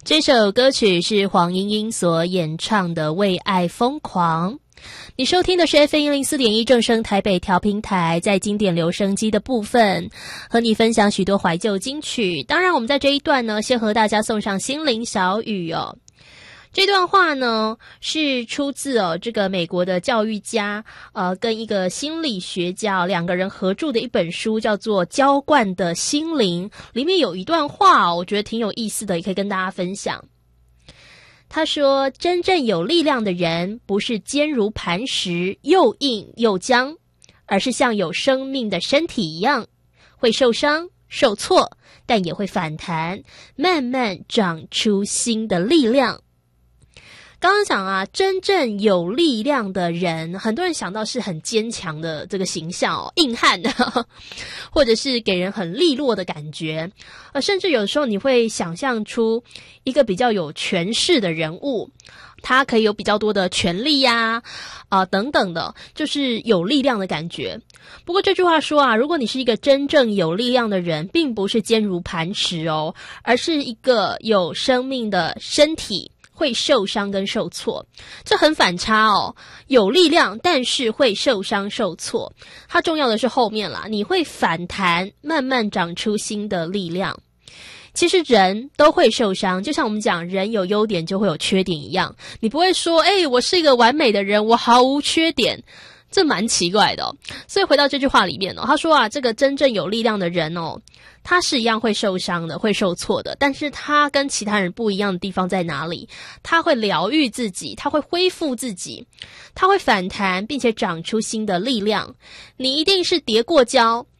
这首歌曲是黄莺莺所演唱的《为爱疯狂》。你收听的是 FM104.1 正声台北调频台，在经典留声机的部分和你分享许多怀旧金曲。当然我们在这一段呢，先和大家送上心灵小语哦。这段话呢是出自这个美国的教育家跟一个心理学家两个人合著的一本书，叫做《浇灌的心灵》，里面有一段话我觉得挺有意思的，也可以跟大家分享。他说，真正有力量的人不是坚如磐石，又硬又僵，而是像有生命的身体一样，会受伤受挫，但也会反弹，慢慢长出新的力量。刚刚讲啊，真正有力量的人，很多人想到是很坚强的这个形象硬汉或者是给人很利落的感觉，甚至有时候你会想象出一个比较有权势的人物，他可以有比较多的权力呀等等的，就是有力量的感觉。不过这句话说啊，如果你是一个真正有力量的人，并不是坚如磐石而是一个有生命的身体，会受伤跟受挫，这很反差有力量但是会受伤受挫，它重要的是后面啦，你会反弹，慢慢长出新的力量。其实人都会受伤，就像我们讲人有优点就会有缺点一样，你不会说我是一个完美的人，我毫无缺点，这蛮奇怪的所以回到这句话里面他说啊，这个真正有力量的人他是一样会受伤的，会受挫的，但是他跟其他人不一样的地方在哪里？他会疗愈自己，他会恢复自己，他会反弹，并且长出新的力量。你一定是跌过跤，